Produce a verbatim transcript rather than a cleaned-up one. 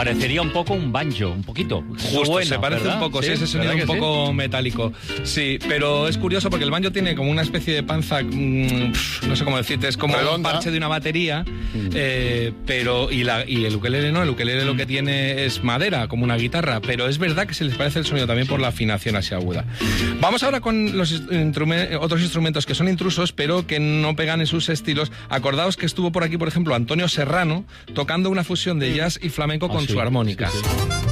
Parecería un poco un banjo, un poquito. Justo, Suena, se parece ¿verdad? un poco, sí, Sí, ese sonido ¿verdad un que poco sí? metálico. Sí, pero es curioso porque el banjo tiene como una especie de panza, mmm, pf, no sé cómo decirte, es como redonda. un parche de una batería, mm. eh, pero y, la, y el ukelele no, el ukelele mm. lo que tiene es madera, como una guitarra, pero es verdad que se les parece el sonido también por la afinación así aguda. Vamos ahora con los instrumentos, otros instrumentos que son intrusos, pero que no pegan en sus estilos. Acordaos que estuvo por aquí, por ejemplo, Antonio Serrano, tocando una fusión de jazz y flamenco con ah, sí, su armónica. Sí, sí.